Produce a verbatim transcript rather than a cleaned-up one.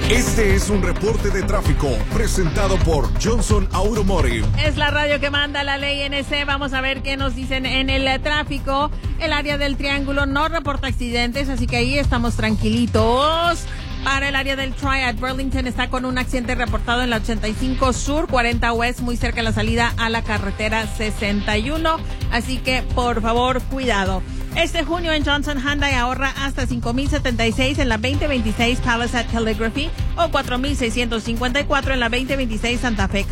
Este es un reporte de tráfico presentado por Johnson Automotive. Es la radio que manda la ley N C. Vamos a ver qué nos dicen en el tráfico. El área del Triángulo no reporta accidentes, así que ahí estamos tranquilitos. Para el área del Triad, Burlington está con un accidente reportado en la ochenta y cinco Sur, cuarenta West, muy cerca de la salida a la carretera sesenta y uno. Así que, por favor, cuidado. Este junio en Johnson Hyundai ahorra hasta cinco mil setenta y seis en la veinte veintiséis Palisade Calligraphy o cuatro mil seiscientos cincuenta y cuatro en la veinte veintiséis Santa Fe